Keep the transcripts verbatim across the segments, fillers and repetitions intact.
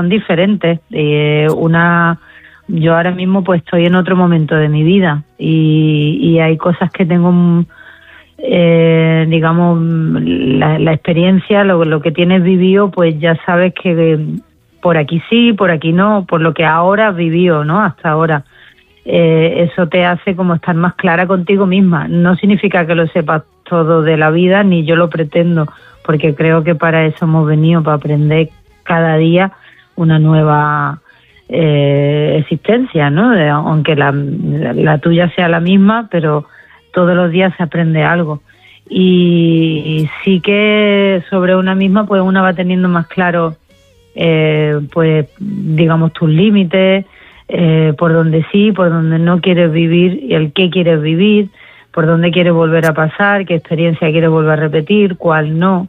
son diferentes. Eh, una, yo ahora mismo pues estoy en otro momento de mi vida y, y hay cosas que tengo, eh, digamos, la, la experiencia, lo, lo que tienes vivido, pues ya sabes que por aquí sí, por aquí no, por lo que ahora has vivido, ¿no? Hasta ahora. Eh, eso te hace como estar más clara contigo misma. No significa que lo sepas todo de la vida, ni yo lo pretendo, porque creo que para eso hemos venido, para aprender cada día una nueva eh, existencia, ¿no? Eh, aunque la, la, la tuya sea la misma, pero todos los días se aprende algo. Y, y sí que sobre una misma, pues una va teniendo más claro, eh, pues digamos, tus límites, Eh, por donde sí, por donde no quieres vivir y el qué quieres vivir, por dónde quieres volver a pasar, qué experiencia quieres volver a repetir, cuál no.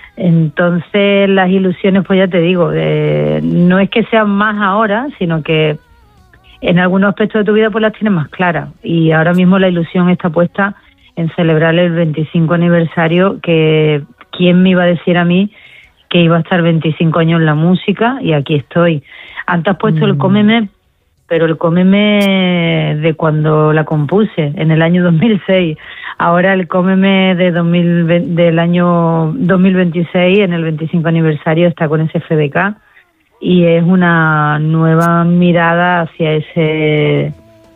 Entonces las ilusiones, pues ya te digo, eh, no es que sean más ahora, sino que en algunos aspectos de tu vida pues las tienes más claras. Y ahora mismo la ilusión está puesta en celebrar el veinticinco aniversario, que quién me iba a decir a mí que iba a estar veinticinco años en la música, y aquí estoy. Antes has puesto mm. el Cómeme, pero el Cómeme de cuando la compuse, en el año dos mil seis. Ahora el Cómeme de dos mil veinte, del año dos mil veintiséis, en el veinticinco aniversario, está con ese F D K, y es una nueva mirada hacia ese,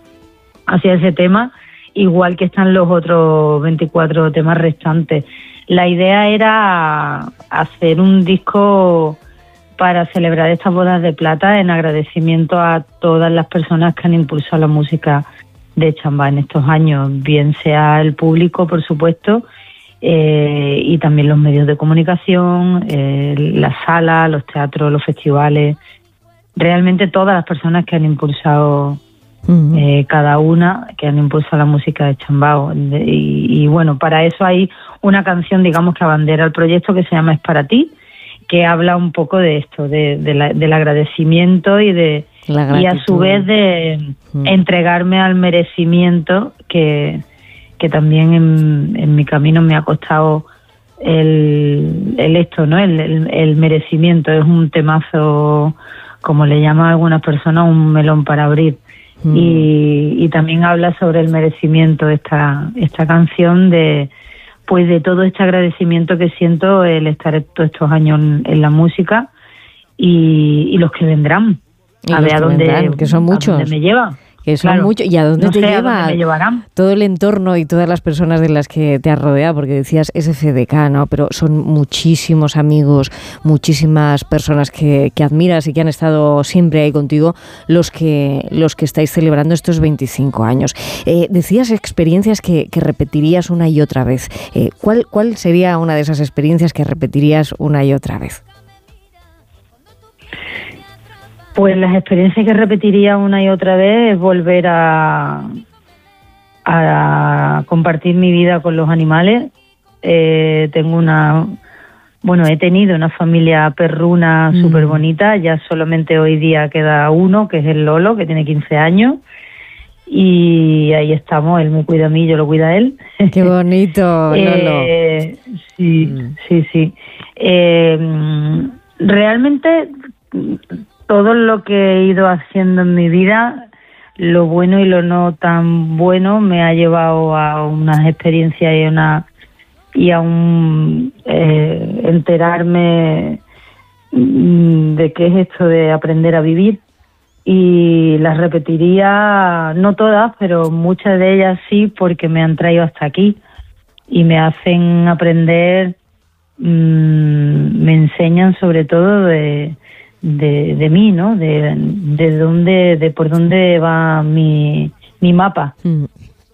hacia ese tema, igual que están los otros veinticuatro temas restantes. La idea era hacer un disco para celebrar estas bodas de plata en agradecimiento a todas las personas que han impulsado la música de Chambá en estos años, bien sea el público, por supuesto, eh, y también los medios de comunicación, eh, las salas, los teatros, los festivales, realmente todas las personas que han impulsado, uh-huh. eh, cada una, que han impulsado la música de Chambao. Y, y bueno, para eso hay una canción, digamos, que abandera el proyecto, que se llama Es para ti, que habla un poco de esto, de, de la, del agradecimiento y de y a su vez de mm. entregarme al merecimiento, que, que también en, en mi camino me ha costado el, el esto, ¿no? El, el, el merecimiento. Es un temazo, como le llaman algunas personas, un melón para abrir. Mm. Y, y también habla sobre el merecimiento esta, esta canción, de pues de todo este agradecimiento que siento el estar todos estos años en, en la música, y, y los que vendrán, y a ver a dónde, vendrán, que son muchos, a dónde me lleva. Que son claro. muchos. ¿Y a dónde no te sé lleva? A dónde me llevarán. Todo el entorno y todas las personas de las que te has rodeado, porque decías S F D K, ¿no? Pero son muchísimos amigos, muchísimas personas que, que admiras y que han estado siempre ahí contigo, los que los que estáis celebrando estos veinticinco años. Eh, decías experiencias que, que repetirías una y otra vez. Eh, ¿cuál, ¿Cuál sería una de esas experiencias que repetirías una y otra vez? Pues las experiencias que repetiría una y otra vez es volver a, a compartir mi vida con los animales. Eh, tengo una, bueno, he tenido una familia perruna mm. súper bonita. Ya solamente hoy día queda uno, que es el Lolo, que tiene quince años. Y ahí estamos, él me cuida a mí, yo lo cuido a él. ¡Qué bonito, Lolo! eh, sí, mm. sí, sí. Eh, realmente todo lo que he ido haciendo en mi vida, lo bueno y lo no tan bueno, me ha llevado a unas experiencias y, una, y a un eh, enterarme de qué es esto de aprender a vivir. Y las repetiría, no todas, pero muchas de ellas sí, porque me han traído hasta aquí y me hacen aprender, mmm, me enseñan sobre todo de... De, de mí, ¿no? De, de dónde, de por dónde va mi, mi mapa. Mm.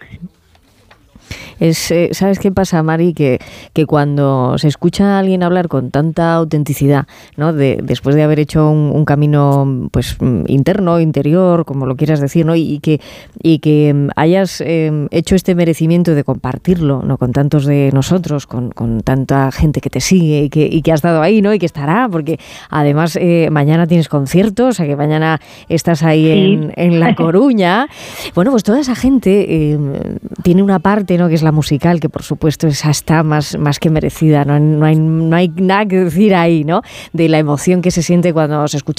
Es, eh, ¿sabes qué pasa, Mari? Que, que cuando se escucha a alguien hablar con tanta autenticidad, ¿no? De, después de haber hecho un, un camino pues interno, interior, como lo quieras decir, ¿no? Y, y que y que hayas eh, hecho este merecimiento de compartirlo, ¿no? Con tantos de nosotros, con, con tanta gente que te sigue y que, y que ha estado ahí, ¿no? Y que estará, porque además eh, mañana tienes conciertos, o sea que mañana estás ahí sí. en, en La Coruña. Bueno, pues toda esa gente eh, tiene una parte, ¿no? Que es la musical, que por supuesto esa está más, más que merecida, no, no, hay, no hay nada que decir ahí, ¿no? De la emoción que se siente cuando se escucha